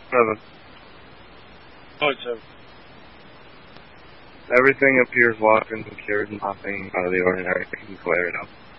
7. Oh, it's 7. Everything appears walking and cured, nothing out of the ordinary. You can clear it up.